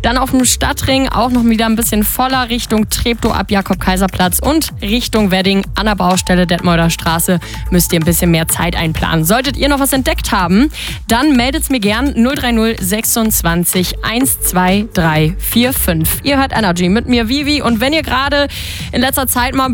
Dann auf dem Stadtring auch noch wieder ein bisschen voller Richtung Treptow ab Jakob-Kaiser-Platz und Richtung Wedding an der Baustelle Detmolder Straße müsst ihr ein bisschen mehr Zeit einplanen. Solltet ihr noch was entdeckt haben, dann meldet es mir gern 030 26 12345. Ihr hört Energy mit mir, Vivi, und wenn ihr gerade in letzter Zeit mal